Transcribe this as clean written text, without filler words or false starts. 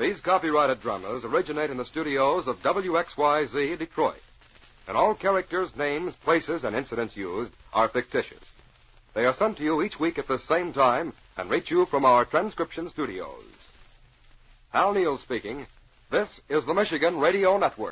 These copyrighted dramas originate in the studios of WXYZ Detroit, and all characters, names, places, and incidents used are fictitious. They are sent to you each week at the same time and reach you from our transcription studios. Hal Neal speaking. This is the Michigan Radio Network.